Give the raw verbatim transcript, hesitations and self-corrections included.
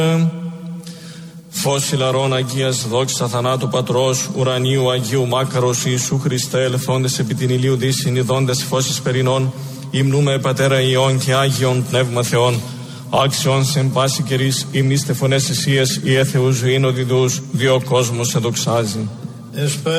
Φως ηλαρών Αγίας δόξα θανάτου Πατρός ουρανίου Αγίου Μάκαρος Ιησού Χριστέ ελθόντες επί την ηλίου δύσιν ειδώντες φώσεις περινών υμνούμε Πατέρα Υιών και Άγιον Πνεύμα Θεών άξιον σε πάση καιρής υμνήστε φωνές εσίες η έθεου ζωήν οδηδούς δύο κόσμος σε δοξάζει.